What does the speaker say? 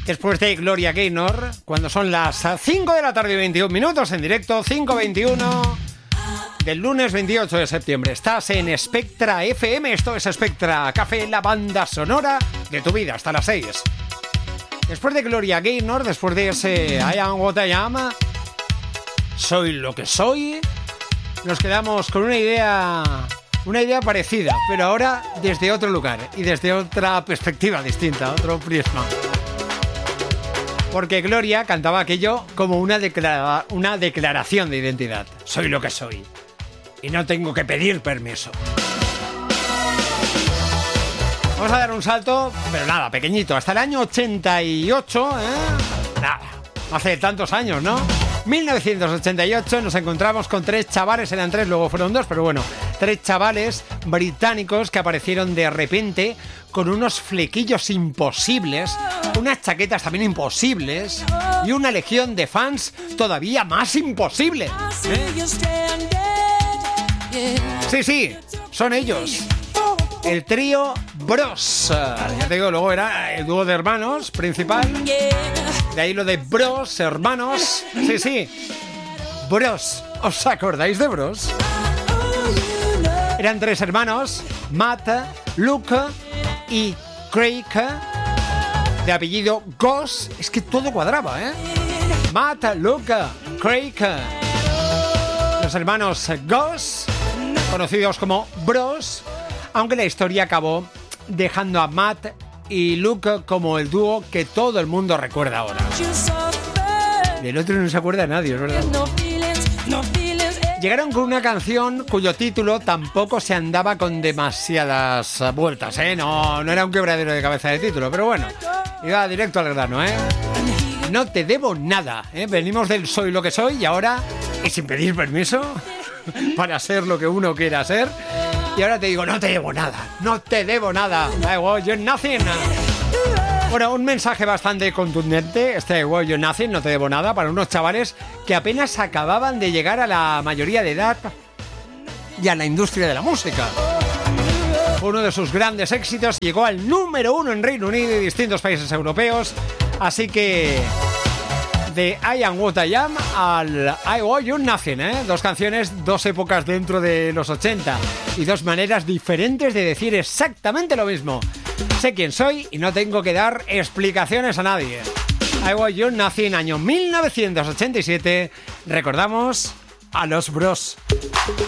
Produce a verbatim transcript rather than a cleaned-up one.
Después de Gloria Gaynor, cuando son las cinco de la tarde y veintiún minutos en directo, cinco veintiuno del lunes veintiocho de septiembre. Estás en Spectra F M, esto es Spectra Café, la banda sonora de tu vida, hasta las seis. Después de Gloria Gaynor, después de ese I Am What I Am, Soy lo que soy, nos quedamos con una idea, una idea parecida, pero ahora desde otro lugar y desde otra perspectiva distinta, otro prisma. Porque Gloria cantaba aquello como una, declara- una declaración de identidad. Soy lo que soy. Y no tengo que pedir permiso. Vamos a dar un salto, pero nada, pequeñito. Hasta el año ochenta y ocho, ¿eh? Nada, hace tantos años, ¿no? mil novecientos ochenta y ocho nos encontramos con tres chavales, eran tres, luego fueron dos, pero bueno, tres chavales británicos que aparecieron de repente con unos flequillos imposibles, unas chaquetas también imposibles y una legión de fans todavía más imposible, ¿eh? Sí, sí, son ellos. El trío Bros. Ya te digo, luego era el dúo de hermanos principal. De ahí lo de Bros, hermanos. Sí, sí. Bros. ¿Os acordáis de Bros? Eran tres hermanos, Matt, Luke y Craig, de apellido Goss. Es que todo cuadraba, ¿eh? Matt, Luke, Craig. Los hermanos Goss, conocidos como Bros, aunque la historia acabó dejando a Matt y Luke como el dúo que todo el mundo recuerda ahora. Del otro no se acuerda nadie, es verdad. Llegaron con una canción cuyo título tampoco se andaba con demasiadas vueltas, ¿eh? No, no era un quebradero de cabeza de título, pero bueno, iba directo al grano, ¿eh? No te debo nada, ¿eh? Venimos del soy lo que soy y ahora, y sin pedir permiso, para ser lo que uno quiera ser. Y ahora te digo, no te debo nada, no te debo nada. I owe you nothing. Bueno, un mensaje bastante contundente, este I owe you nothing, no te debo nada, para unos chavales que apenas acababan de llegar a la mayoría de edad y a la industria de la música. Uno de sus grandes éxitos llegó al número uno en Reino Unido y distintos países europeos, así que de I Am What I Am al I Owe You Nothing, ¿eh? Dos canciones, dos épocas dentro de los ochenta y dos maneras diferentes de decir exactamente lo mismo. Sé quién soy y no tengo que dar explicaciones a nadie. I Owe You Nothing, año mil novecientos ochenta y siete. Recordamos a los Bros.